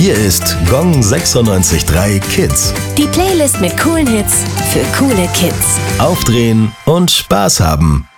Hier ist Gong 96.3 Kids. Die Playlist mit coolen Hits für coole Kids. Aufdrehen und Spaß haben.